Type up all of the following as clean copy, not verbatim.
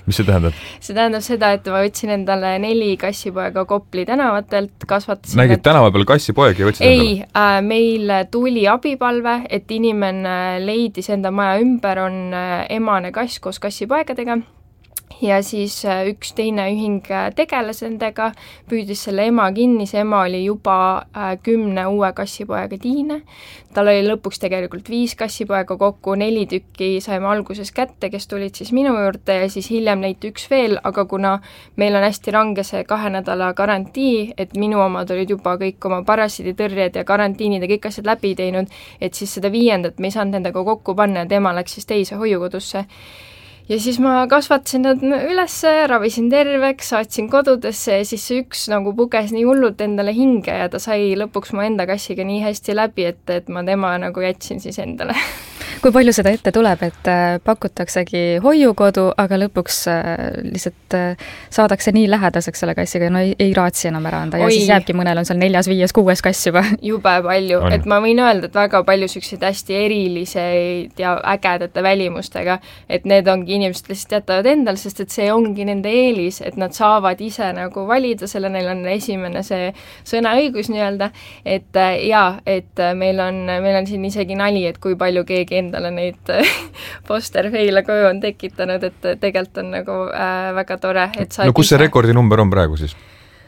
Mis see tähendab? See tähendab seda, et ma võtsin endale 4 kassipoega Kopli tänavatelt, kasvatasin Nägid tänava peal kassipoegi ja võtsid endale? Ei, meil tuli abipalve, et inimene leidis enda maja ümber, on emane kass koos kassipoegadega ja siis üks teine ühing tegeles nendega, püüdis selle ema kinni, see ema oli juba 10 uue kassipoega tiine, tal oli lõpuks tegelikult 5 kassipoega kokku, 4 tükki saime alguses kätte, kes tulid siis minu juurde ja siis hiljem leiti üks veel, aga kuna meil on hästi range see 2 nädala garantii, et minu omad olid juba kõik oma parasiiditõrjed ja karantiinid ja kõik asjad läbi teinud, et siis seda 5. me ei saanud nendega kokku panna ja tema läks siis teise hoiukodusse. Ja siis ma kasvatasin nad üles, ravisin terveks, saatsin kodudesse ja siis see üks nagu puges nii hullult endale hinge ja ta sai lõpuks mu enda kassiga nii hästi läbi, et ma tema nagu jätsin siis endale. Kui palju seda ette tuleb, et pakutaksegi hoiukodu, aga lõpuks lihtsalt saadakse nii lähedaseks selle kassiga, no ei raatsi enam ära anda ja siis jääbki mõnel on seal 4., 5., 6. kass juba. Jube palju, et ma võin öelda, et väga palju selliseid hästi eriliseid ja ägedate välimustega, et need ongi inimesed lihtsalt jätavad endale, sest et see ongi nende eelis, et nad saavad ise nagu valida, selle neil on esimene see sõnaõigus nii-öelda, et et meil on siin isegi nali, et kui palju keegi endale neid posterfeile koju on tekitanud, et tegelikult on nagu väga tore, et no kus see rekordinumber on praegu siis?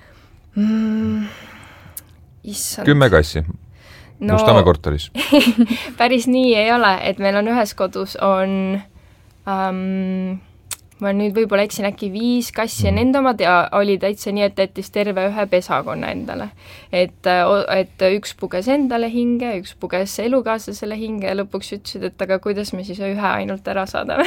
Issand. 10 kassi Mustamäe korteris. Päris nii ei ole, et meil on ühes kodus on ma nüüd võib-olla eksin äkki 5 kassi ja nende omad ja oli täitsa nii, et jättis terve ühe pesakonna endale. Et üks puges endale hinge, üks puges elukaaslasele hinge ja lõpuks ütlesid, et aga kuidas me siis ühe ainult ära saadame.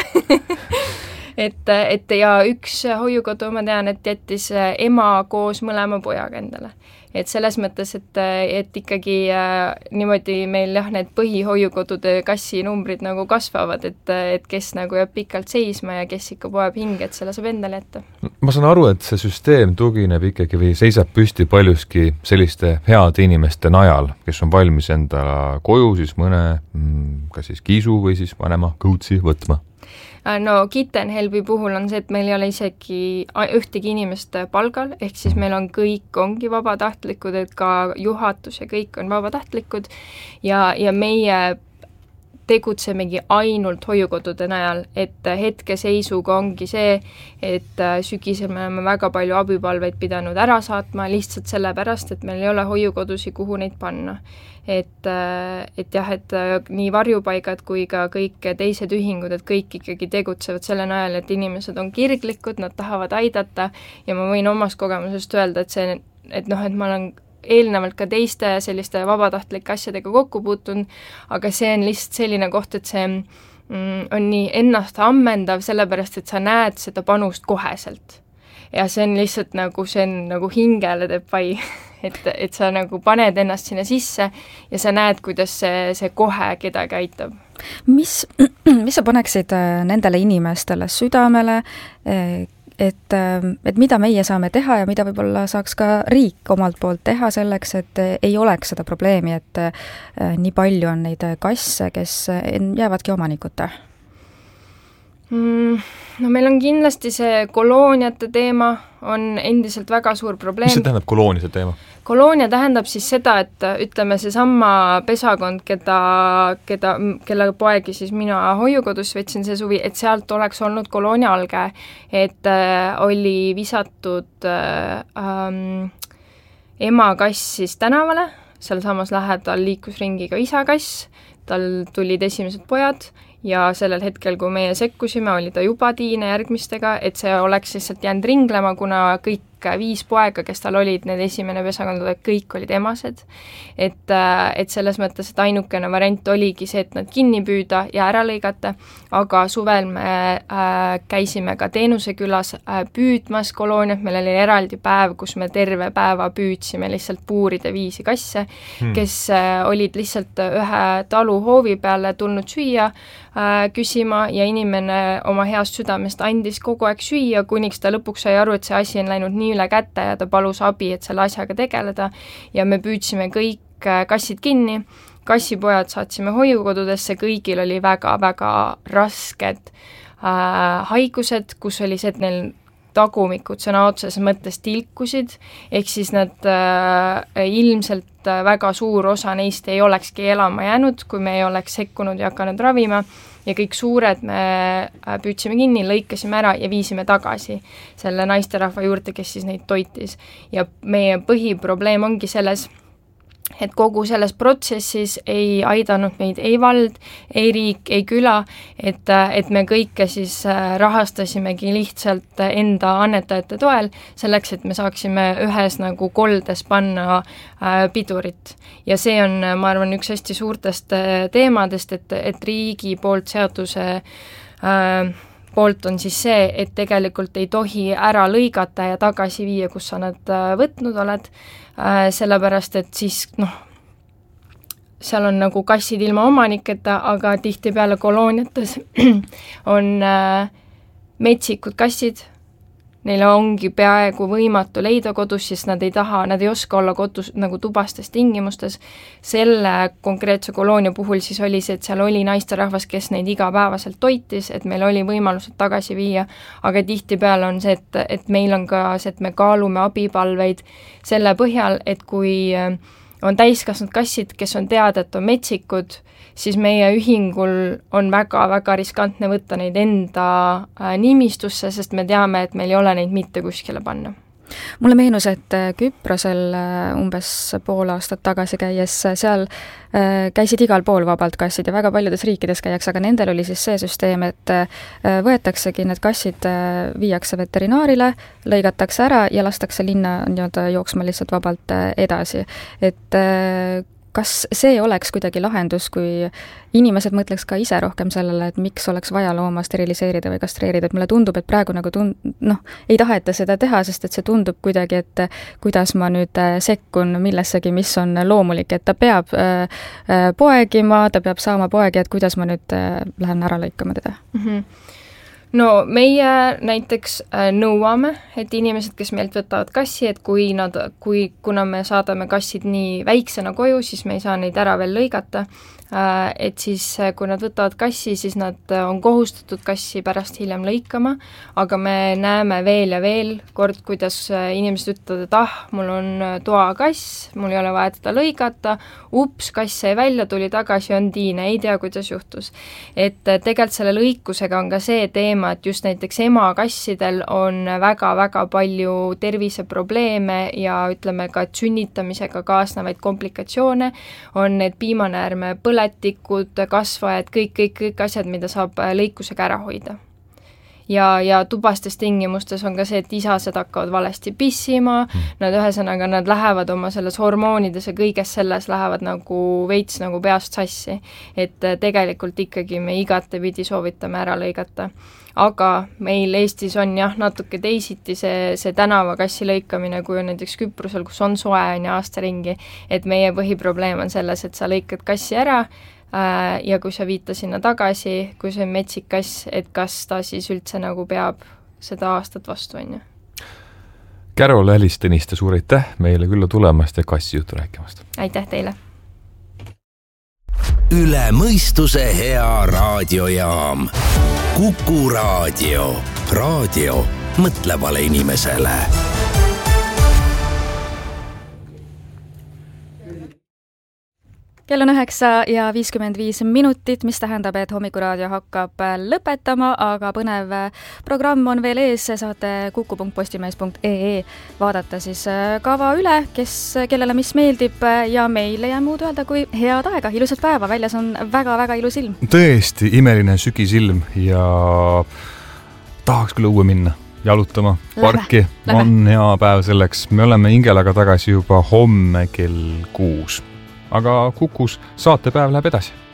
et ja üks hoiukodu ma tean, et jättis ema koos mõlema pojaga endale. Et selles mõttes, et ikkagi niimoodi meil need põhihoiukodude kassinumbrid nagu kasvavad, et kes nagu jääb pikalt seisma ja kes ikka poeb hinge, et selle saab endale jätta. Ma saan aru, et see süsteem tugineb ikkagi või seisab püsti paljuski selliste heade inimeste najal, kes on valmis enda koju siis mõne kas siis kiisu või siis vanema kõutsi võtma. No Kittenhelbi puhul on see, et meil ei ole isegi ühtegi inimest palgal, ehk siis meil on kõik ongi vabatahtlikud, et ka juhatus ja kõik on vabatahtlikud ja meie tegutsemegi ainult hoiukodude najal, et hetkeseisuga ongi see, et sügisel me oleme väga palju abipalveid pidanud ära saatma lihtsalt sellepärast, et meil ei ole hoiukodusi, kuhu neid panna. Et nii varjupaigad kui ka kõik teised ühingud, et kõik ikkagi tegutsevad selle najal, et inimesed on kirglikud, nad tahavad aidata ja ma võin omast kogemusest öelda, et ma olen eelnevalt ka teiste selliste vabatahtlike asjadega kokku puutunud, aga see on lihtsalt selline koht, et see on nii ennast ammendav, sellepärast, et sa näed seda panust koheselt. Ja see on lihtsalt nagu hingele teeb pai, et sa nagu paned ennast sinna sisse ja sa näed, kuidas see kohe kedagi aitab. Mis sa paneksid nendele inimestele südamele, et mida meie saame teha ja mida võib-olla saaks ka riik omalt poolt teha selleks, et ei oleks seda probleemi, et nii palju on neid kasse, kes jäävadki omanikuta? No meil on kindlasti see kolooniate teema on endiselt väga suur probleem. Mis see tähendab kolooniate teema? Koloonia tähendab siis seda, et ütleme see sama pesakond, kelle poegi siis mina hoiukodus võtsin see suvi, et sealt oleks olnud koloonia alge, et oli visatud ema kass siis tänavale, seal samas lähedal liikus ringi ka isa kass, tal tulid esimesed pojad ja sellel hetkel, kui meie sekkusime, oli ta juba tiine järgmistega, et see oleks lihtsalt jäänud ringlema, kuna kõik 5 poega, kes tal olid, need esimene pesakond, kõik olid emased. Et selles mõttes, et ainukene variant oligi see, et nad kinni püüda ja ära lõigata, aga suvel me käisime ka Teenusekülas püüdmas kolooniat, meil oli eraldi päev, kus me terve päeva püüdsime lihtsalt puuride 5 kasse, kes olid lihtsalt ühe talu hoovi peale tulnud süüa, küsima ja inimene oma heast südamest andis kogu aeg süüa, kuniks ta lõpuks sai aru, et see asi on läinud nii üle kätte ja ta palus abi, et selle asjaga tegeleda ja me püüdsime kõik kassid kinni, kassipojad saatsime hoiukodudesse, kõigil oli väga-väga rasked haigused, kus oli see, et neil tagumikud sõna otseses mõttes tilkusid, ehk siis nad ilmselt väga suur osa neist ei olekski elama jäänud, kui me ei oleks sekkunud ja hakanud ravima, ja kõik suured me püüdsime kinni, lõikasime ära ja viisime tagasi selle naisterahva juurde, kes siis neid toitis. Ja meie põhiprobleem ongi selles, et kogu selles protsessis ei aidanud meid ei vald, ei riik, ei küla, et me kõike siis rahastasimegi lihtsalt enda annetajate toel, selleks, et me saaksime ühes nagu koldes panna pidurit. Ja see on, ma arvan, üks hästi suurtest teemadest, et riigi poolt seaduse poolt on siis see, et tegelikult ei tohi ära lõigata ja tagasi viia, kus sa nad võtnud oled, sellepärast, et siis seal on nagu kassid ilma omaniketa, aga tihtipeale kolooniates on metsikud kassid, neile ongi peaaegu võimatu leida kodus, sest nad ei oska olla kodus nagu tubastes tingimustes. Selle konkreetse koloonia puhul siis oli see, et seal oli naisterahvas, kes neid igapäevaselt toitis, et meil oli võimalused tagasi viia, aga tihtipeale on see, et meil on ka see, et me kaalume abipalveid selle põhjal, et kui on täiskasvanud kassid, kes on teada, et on metsikud, siis meie ühingul on väga-väga riskantne võtta neid enda nimistusse, sest me teame, et meil ei ole neid mitte kuskile panna. Mulle meenus, et Küprosel umbes pool aastat tagasi käies, seal käisid igal pool vabalt kassid ja väga paljudes riikides käiaks, aga nendel oli siis see süsteem, et võetaksegi need kassid, viiakse veterinaarile, lõigatakse ära ja lastakse linna nii-öelda jooksma lihtsalt vabalt edasi. Et kas see oleks kuidagi lahendus, kui inimesed mõtleks ka ise rohkem sellele, et miks oleks vaja looma steriliseerida või kastreerida, et mulle tundub, et praegu nagu ei taheta seda teha, sest et see tundub kuidagi, et kuidas ma nüüd sekkun millessegi, mis on loomulik, et ta peab poegima, ta peab saama poegi, et kuidas ma nüüd lähen ära lõikama teda? No meie näiteks nõuame, et inimesed, kes meilt võtavad kassi, et kuna me saadame kassid nii väiksena koju, siis me ei saa neid ära veel lõigata, et siis kui nad võtavad kassi, siis nad on kohustatud kassi pärast hiljem lõikama, aga me näeme veel ja veel kord, kuidas inimesed ütlevad, et mul on toakass, mul ei ole vaja teda lõigata, kass sai välja, tuli tagasi, on tiine, ei tea, kuidas juhtus. Et tegelikult selle lõikusega on ka see teema, et just näiteks emakassidel on väga-väga palju terviseprobleeme ja ütleme ka, et sünnitamisega kaasnevaid komplikatsioone, on need piimanäärme põletikud, kasvajad, kõik asjad, mida saab lõikusega ära hoida. Ja tubastes tingimustes on ka see, et isased hakkavad valesti pissima, nad lähevad oma selles hormoonides ja kõiges selles lähevad nagu veits nagu peast sassi, et tegelikult ikkagi me igatepidi soovitame ära lõigata. Aga meil Eestis on natuke teisiti see tänavakassi lõikamine, kui on näiteks Küprosel, kus on soe ja aastaringi, et meie põhiprobleem on selles, et sa lõikad kassi ära ja kui sa viita sinna tagasi, kui see on metsik kass, et kas ta siis üldse nagu peab seda aastat vastu, on ju. Carol Älis-Tõniste, suur aitäh meile külla tulemast ja kassi juttu rääkimast. Aitäh teile! Üle mõistuse hea raadiojaam. Kuku raadio. Raadio mõtlevale inimesele. Kell on 9:55, mis tähendab, et Hommikuraadio hakkab lõpetama, aga põnev programm on veel ees, saate kuku.postimees.ee vaadata siis kava üle, kellele mis meeldib ja meil ei jää muud öelda kui head aega, ilusat päeva, väljas on väga-väga ilus ilm. Tõesti imeline sügisilm ja tahaks küll õue minna, jalutama, parki, on hea päev selleks. Me oleme Ingelaga tagasi juba homme kell 6. Aga Kukus saatepäev läheb edasi.